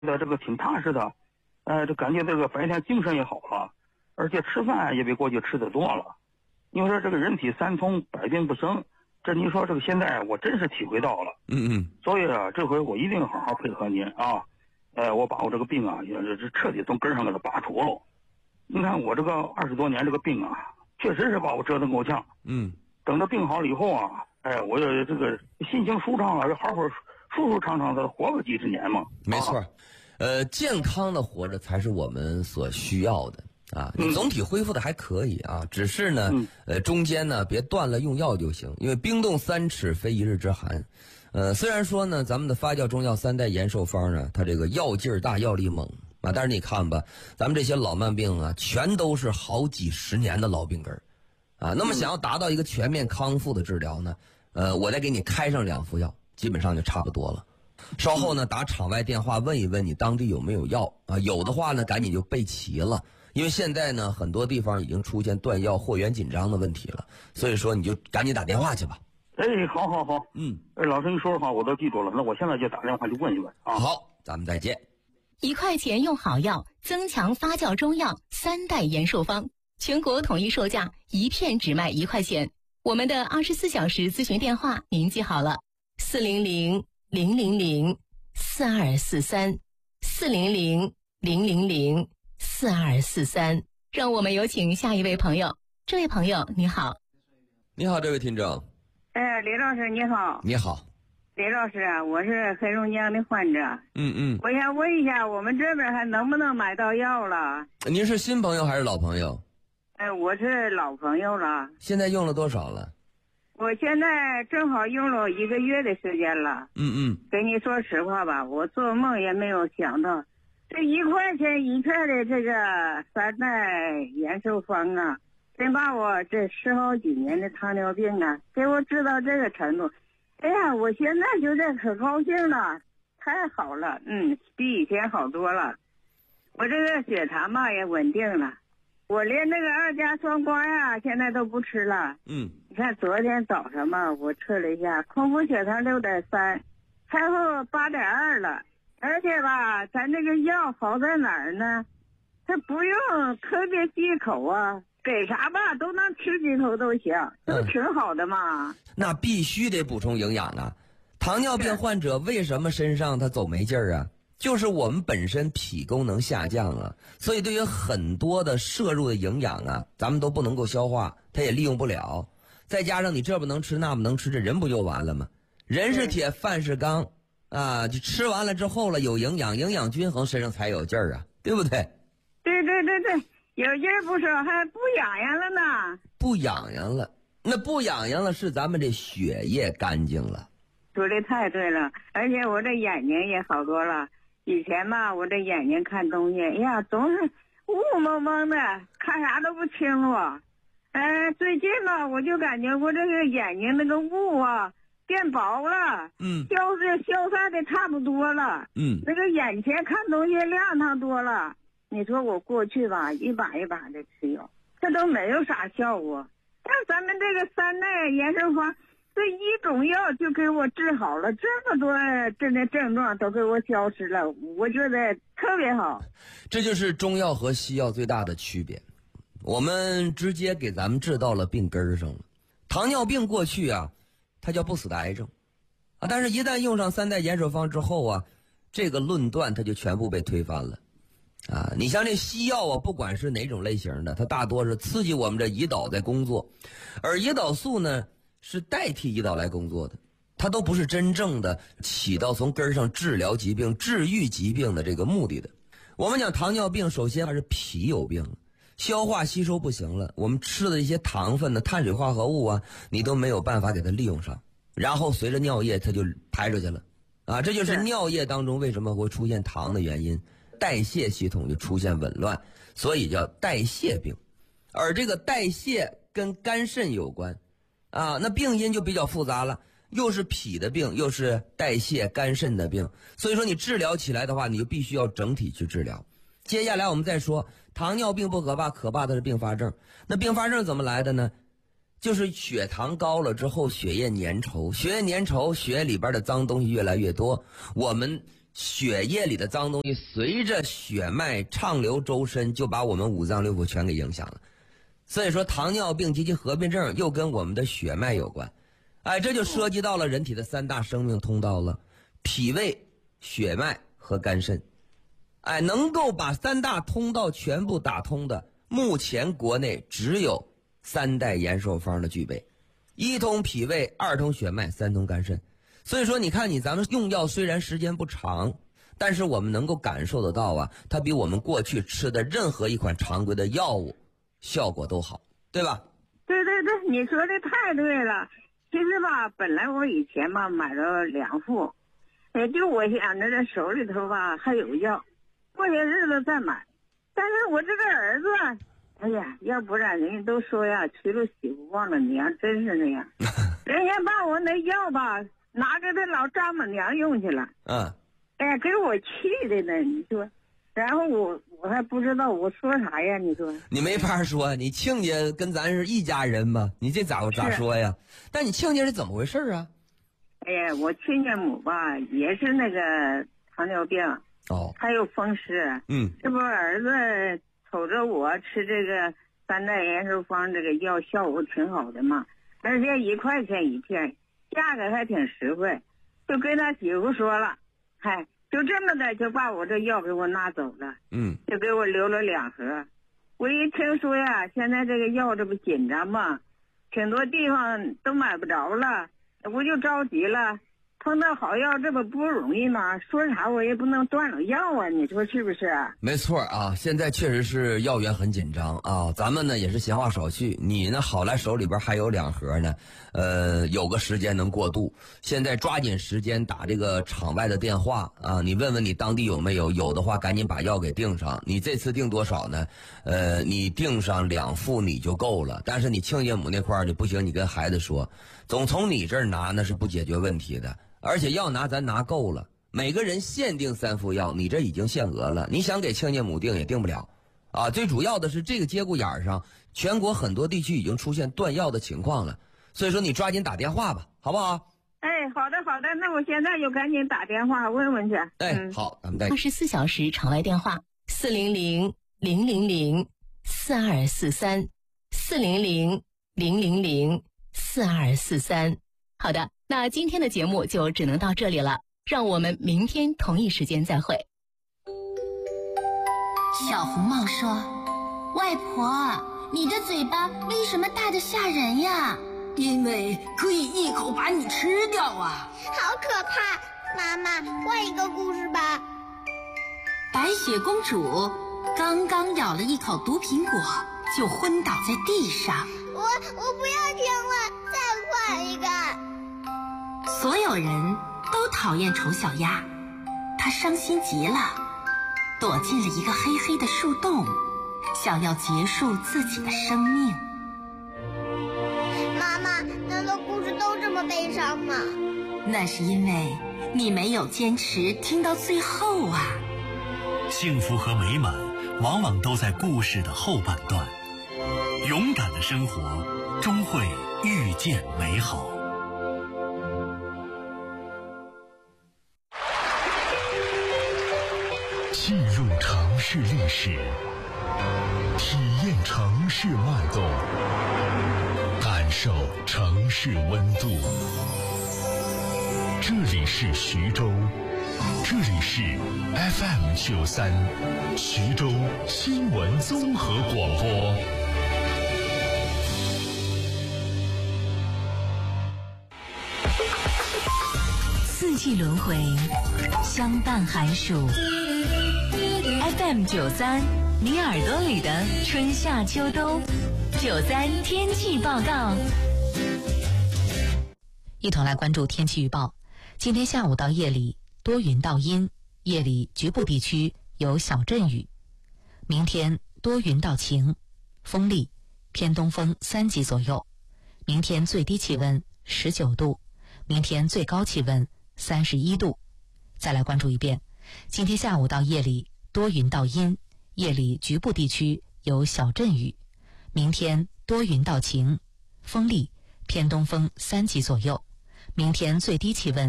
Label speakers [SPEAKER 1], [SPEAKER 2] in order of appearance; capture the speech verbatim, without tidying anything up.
[SPEAKER 1] 的这个挺踏实的，呃，就感觉这个白天精神也好了，而且吃饭也比过去吃的多了。因为说这个人体三通，百病不生，这你说这个现在我真是体会到了。
[SPEAKER 2] 嗯嗯。
[SPEAKER 1] 所以啊，这回我一定好好配合您啊，呃，我把我这个病啊，也是彻底从根上给它拔除了。你看我这个二十多年这个病啊，确实是把我折腾够呛。
[SPEAKER 2] 嗯。
[SPEAKER 1] 等到病好了以后啊，哎，我就这个心情舒畅了，就好好舒舒畅畅的活个几十年嘛。
[SPEAKER 2] 没错，啊、呃，健康的活着才是我们所需要的啊。你总体恢复的还可以啊，只是呢，
[SPEAKER 1] 嗯、
[SPEAKER 2] 呃，中间呢别断了用药就行，因为冰冻三尺非一日之寒。呃，虽然说呢，咱们的发酵中药三代延寿方呢，它这个药劲儿大，药力猛啊，但是你看吧，咱们这些老慢病啊，全都是好几十年的老病根儿。啊，那么想要达到一个全面康复的治疗呢，呃，我再给你开上两副药，基本上就差不多了。稍后呢，打场外电话问一问你当地有没有药啊，有的话呢，赶紧就备齐了，因为现在呢，很多地方已经出现断药、货源紧张的问题了，所以说你就赶紧打电话去吧。
[SPEAKER 1] 哎，好好好，嗯，哎，老师你说的话我都记住了，那我现在就打电话去问一问啊。
[SPEAKER 2] 好，咱们再见。
[SPEAKER 3] 一块钱用好药，增强发酵中药三代延寿方。全国统一售价，一片只卖一块钱。我们的二十四小时咨询电话您记好了：四零零零零零四二四三，四零零零零零四二四三。让我们有请下一位朋友。这位朋友你好。
[SPEAKER 2] 你好，这位听众。
[SPEAKER 4] 哎，李老师你好。
[SPEAKER 2] 你好。
[SPEAKER 4] 李老师啊，我是黑龙江的患者。
[SPEAKER 2] 嗯嗯。
[SPEAKER 4] 我想问一下，我们这边还能不能买到药了？
[SPEAKER 2] 您是新朋友还是老朋友？
[SPEAKER 4] 哎，我是老朋友了。
[SPEAKER 2] 现在用了多少了？
[SPEAKER 4] 我现在正好用了一个月的时间了。
[SPEAKER 2] 嗯嗯。
[SPEAKER 4] 跟你说实话吧，我做梦也没有想到，这一块钱一片的这个三代延寿方啊，真把我这十好几年的糖尿病啊，给我治到这个程度。哎呀，我现在觉得可高兴了，太好了，嗯，比以前好多了。我这个血糖嘛也稳定了。我连那个二甲双胍呀，现在都不吃了。
[SPEAKER 2] 嗯，
[SPEAKER 4] 你看昨天早上嘛，我测了一下，空腹血糖六点三，餐后八点二了。而且吧，咱这个药好在哪儿呢？它不用特别忌口啊，给啥吧都能吃几口都行，这不挺好的嘛、
[SPEAKER 2] 嗯。那必须得补充营养啊！糖尿病患者为什么身上他走没劲儿啊？就是我们本身脾功能下降了，所以对于很多的摄入的营养啊，咱们都不能够消化，它也利用不了。再加上你这不能吃那不能吃，这人不就完了吗？人是铁，饭是钢啊，就吃完了之后了，有营养，营养均衡，身上才有劲儿啊，对不对？
[SPEAKER 4] 对对对对，有劲儿不说，还不痒痒了呢。
[SPEAKER 2] 不痒痒了，那不痒痒了是咱们这血液干净了。
[SPEAKER 4] 说的太对了，而且我这眼睛也好多了。以前吧，我这眼睛看东西，哎呀，总是雾蒙蒙的，看啥都不清楚。哎，最近吧，我就感觉我这个眼睛那个雾啊变薄了，
[SPEAKER 2] 嗯，
[SPEAKER 4] 消失消散的差不多了，
[SPEAKER 2] 嗯，
[SPEAKER 4] 那个眼前看东西亮堂多了。你说我过去吧，一把一把的吃药，这都没有啥效果。但咱们这个三代延寿方。这一种药就给我治好了，这么多这的症状都给我消失了，我觉得特别好。
[SPEAKER 2] 这就是中药和西药最大的区别，我们直接给咱们治到了病根上了。糖尿病过去啊，它叫不死的癌症啊，但是一旦用上三代延寿方之后啊，这个论断它就全部被推翻了啊。你像这西药啊，不管是哪种类型的，它大多是刺激我们这胰岛在工作，而胰岛素呢是代替胰岛来工作的，它都不是真正的起到从根上治疗疾病、治愈疾病的这个目的的。我们讲糖尿病，首先还是脾有病，消化吸收不行了，我们吃的一些糖分的碳水化合物啊，你都没有办法给它利用上，然后随着尿液它就排出去了啊，这就是尿液当中为什么会出现糖的原因，代谢系统就出现紊乱，所以叫代谢病。而这个代谢跟肝肾有关啊，那病因就比较复杂了，又是脾的病，又是代谢肝肾的病，所以说你治疗起来的话，你就必须要整体去治疗。接下来我们再说，糖尿病不可怕，可怕的是并发症。那并发症怎么来的呢？就是血糖高了之后，血液粘稠，血液粘稠，血液里边的脏东西越来越多，我们血液里的脏东西随着血脉畅流周身，就把我们五脏六腑全给影响了。所以说糖尿病及其合并症又跟我们的血脉有关。哎，这就涉及到了人体的三大生命通道了，脾胃、血脉和肝肾。哎，能够把三大通道全部打通的，目前国内只有三代延寿方的具备，一通脾胃，二通血脉，三通肝肾。所以说你看你咱们用药虽然时间不长，但是我们能够感受得到啊，它比我们过去吃的任何一款常规的药物效果都好，对吧？
[SPEAKER 4] 对对对，你说的太对了。其实吧，本来我以前吧买了两副，哎，就我想着这手里头吧还有药，过些日子再买。但是我这个儿子，哎呀，要不然人家都说呀，娶了媳妇忘了娘，真是那样。人家把我那药吧拿给他老丈母娘用去了，
[SPEAKER 2] 嗯，
[SPEAKER 4] 哎，给我气的呢，你说。然后我我还不知道我说啥呀，你说
[SPEAKER 2] 你没法说，你亲家跟咱是一家人嘛，你这咋咋说呀？但你亲家是怎么回事啊？
[SPEAKER 4] 哎呀，我亲家母吧也是那个糖尿病，
[SPEAKER 2] 哦，
[SPEAKER 4] 还有风湿，
[SPEAKER 2] 嗯，
[SPEAKER 4] 这不儿子瞅着我吃这个三代延寿方这个药效果挺好的嘛，而且一块钱一片，价格还挺实惠，就跟他媳妇说了，嗨。就这么的就把我这药给我拿走了，
[SPEAKER 2] 嗯，
[SPEAKER 4] 就给我留了两盒。我一听说呀，现在这个药这不紧张嘛，挺多地方都买不着了，我就着急了。碰到好药这不不容易吗？说啥我也不能断了药啊，你说是不是？
[SPEAKER 2] 没错啊，现在确实是药源很紧张啊。咱们呢也是闲话少叙，你呢好赖手里边还有两盒呢，呃，有个时间能过渡。现在抓紧时间打这个场外的电话啊，你问问你当地有没有，有的话赶紧把药给订上。你这次订多少呢？呃，你订上两副你就够了，但是你亲家母那块儿你不行，你跟孩子说，总从你这儿拿那是不解决问题的。而且药拿咱拿够了，每个人限定三副药，你这已经限额了，你想给亲家母定也定不了，啊！最主要的是这个节骨眼上，全国很多地区已经出现断药的情况了，所以说你抓紧打电话吧，好不好？
[SPEAKER 4] 哎，好的好的，那我现在就赶紧打电话问问去。
[SPEAKER 2] 哎，
[SPEAKER 4] 嗯、
[SPEAKER 2] 好，咱们再
[SPEAKER 3] 二十四小时场外电话：四零零零零零四二四三，四零零零零零四二四三。好的。那今天的节目就只能到这里了，让我们明天同一时间再会。
[SPEAKER 5] 小红帽说：“外婆，你的嘴巴为什么大得吓人呀？”
[SPEAKER 6] 因为可以一口把你吃掉啊！
[SPEAKER 7] 好可怕！妈妈，换一个故事吧。
[SPEAKER 5] 白雪公主刚刚咬了一口毒苹果，就昏倒在地上。
[SPEAKER 7] 我我不要听了，再换一个。
[SPEAKER 5] 所有人都讨厌丑小鸭，它伤心极了，躲进了一个黑黑的树洞，想要结束自己的生命。
[SPEAKER 7] 妈妈，难道故事都这么悲伤吗？
[SPEAKER 5] 那是因为你没有坚持听到最后啊。
[SPEAKER 8] 幸福和美满往往都在故事的后半段，勇敢的生活终会遇见美好。
[SPEAKER 9] 进入城市历史，体验城市脉动，感受城市温度。这里是徐州，这里是 F M 九三，徐州新闻综合广播。
[SPEAKER 10] 四季轮回，相伴寒暑。F M 九三，你耳朵里的春夏秋冬。九三天气报告，
[SPEAKER 11] 一同来关注天气预报。今天下午到夜里多云到阴，夜里局部地区有小阵雨。明天多云到晴，风力偏东风三级左右。明天最低气温十九度，明天最高气温三十一度。再来关注一遍，今天下午到夜里多云到阴，夜里局部地区有小阵雨。明天多云到晴，风力偏东风三级左右。明天最低气温